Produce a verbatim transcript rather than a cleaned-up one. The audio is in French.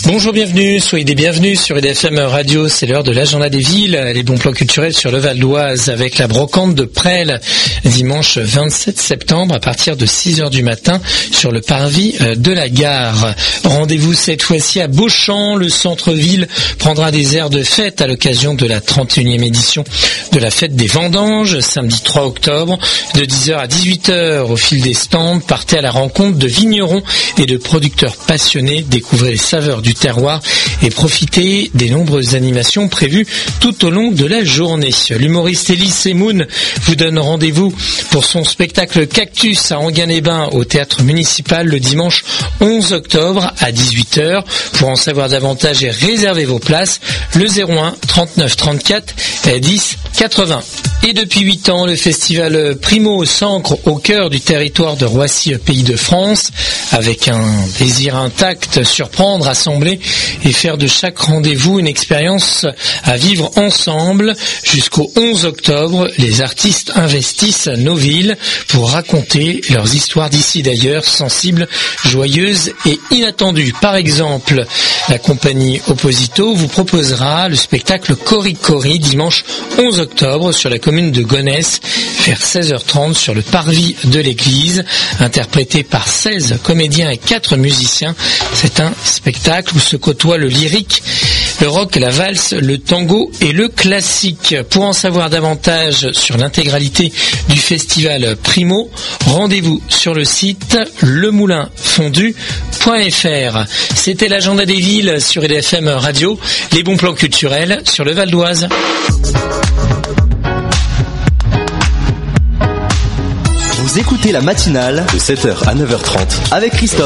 Bonjour, bienvenue, soyez des bienvenus sur R D F M Radio, c'est l'heure de l'agenda des villes, les bons plans culturels sur le Val d'Oise avec la brocante de Presles, dimanche vingt-sept septembre à partir de six heures du matin sur le parvis de la gare. Rendez-vous cette fois-ci à Beauchamp, le centre-ville prendra des airs de fête à l'occasion de la trente et unième édition de la fête des vendanges, samedi trois octobre, de dix heures à dix-huit heures au fil des stands, partez à la rencontre de vignerons et de producteurs passionnés, découvrez les saveurs du terroir et profitez des nombreuses animations prévues tout au long de la journée. L'humoriste Elie Semoun vous donne rendez-vous pour son spectacle Cactus à Enghien-les-Bains au théâtre municipal le dimanche onze octobre à dix-huit heures. Pour en savoir davantage et réserver vos places, le zéro un trente-neuf trente-quatre dix quatre-vingts. Et depuis huit ans, le festival Primo s'ancre au cœur du territoire de Roissy, Pays de France, avec un désir intact, surprendre, assembler et faire de chaque rendez-vous une expérience à vivre ensemble. Jusqu'au onze octobre, les artistes investissent nos villes pour raconter leurs histoires d'ici d'ailleurs, sensibles, joyeuses et inattendues. Par exemple, la compagnie Opposito vous proposera le spectacle Cori Cori dimanche onze octobre sur la commune de Gonesse vers seize heures trente sur le parvis de l'église, interprété par seize comédiens et quatre musiciens. C'est un spectacle où se côtoient le lyrique, le rock, la valse, le tango et le classique. Pour en savoir davantage sur l'intégralité du festival Primo, rendez-vous sur le site le moulin fondu point f r. C'était l'agenda des villes sur R D F M Radio, les bons plans culturels sur le Val d'Oise. Vous écoutez la matinale de sept heures à neuf heures trente avec Christophe.